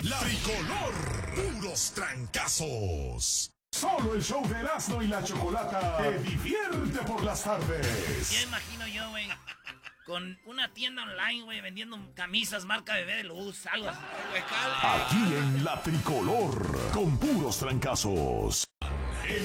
La Tricolor, puros trancazos. Solo el show de Erasmo y la Chocolata te divierte por las tardes. Ya imagino yo, güey, con una tienda online, güey, vendiendo camisas marca Bebé de Luz, algo así. Aquí en La Tricolor, con puros trancazos.